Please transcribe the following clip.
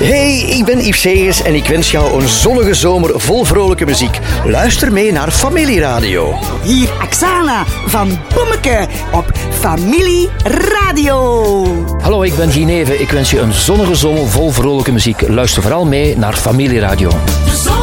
Hey, ik ben Yves Segers en ik wens jou een zonnige zomer vol vrolijke muziek. Luister mee naar Familieradio. Hier Oksana van Bommeke op Familie Radio. Hallo, ik ben Gineve. Ik wens je een zonnige zomer vol vrolijke muziek. Luister vooral mee naar Familieradio.